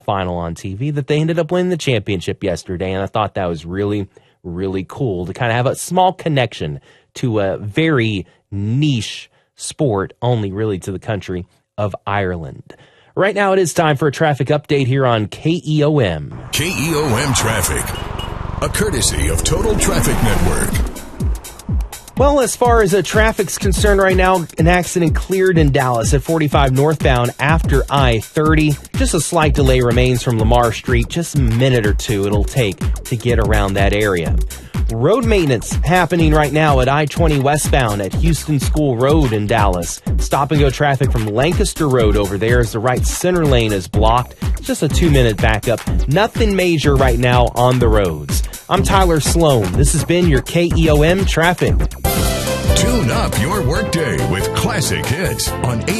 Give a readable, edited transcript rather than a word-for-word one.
final on TV that they ended up winning the championship yesterday, and I thought that was really, really cool to kind of have a small connection to a very niche sport, only really to the country of Ireland. Right now it is time for a traffic update here on KEOM. KEOM Traffic, a courtesy of Total Traffic Network. Well, as far as traffic's concerned right now, an accident cleared in Dallas at 45 northbound after I-30. Just a slight delay remains from Lamar Street, just a minute or two it'll take to get around that area. Road maintenance happening right now at I-20 westbound at Houston School Road in Dallas. Stop-and-go traffic from Lancaster Road over there as the right center lane is blocked. Just a 2-minute backup. Nothing major right now on the roads. I'm Tyler Sloan. This has been your KEOM Traffic. Tune up your workday with classic hits on